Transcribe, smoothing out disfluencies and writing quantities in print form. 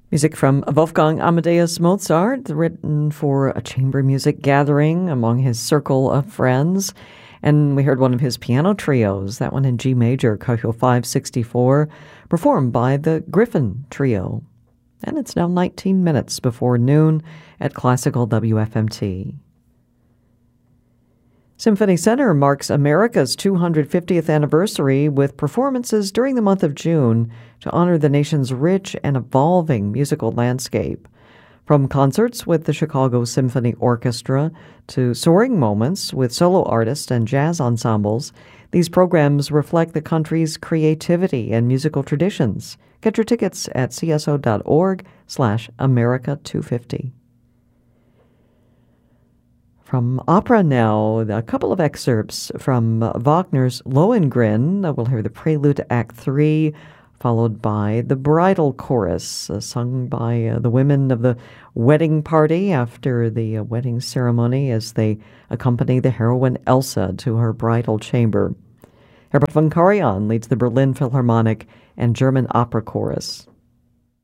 Music from Wolfgang Amadeus Mozart, written for a chamber music gathering among his circle of friends. And we heard one of his piano trios, that one in G major, Cajo 564, performed by the Griffin Trio. And it's now 19 minutes before noon at Classical WFMT. Symphony Center marks America's 250th anniversary with performances during the month of June to honor the nation's rich and evolving musical landscape. From concerts with the Chicago Symphony Orchestra to soaring moments with solo artists and jazz ensembles, these programs reflect the country's creativity and musical traditions. Get your tickets at cso.org/America250. From opera now, a couple of excerpts from Wagner's Lohengrin. We'll hear the prelude to Act 3, followed by the bridal chorus, sung by the women of the wedding party after the wedding ceremony as they accompany the heroine Elsa to her bridal chamber. Herbert von Karajan leads the Berlin Philharmonic and German Opera Chorus.